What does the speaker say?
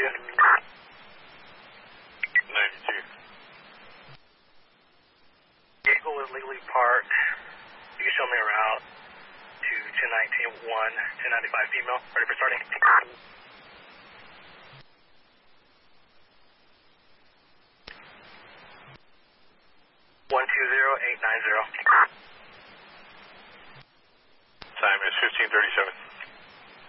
92. Vehicle is legally parked. You can show me a route to 1019-1, 1095 female. Ready for starting? 120890. Time is 15:37.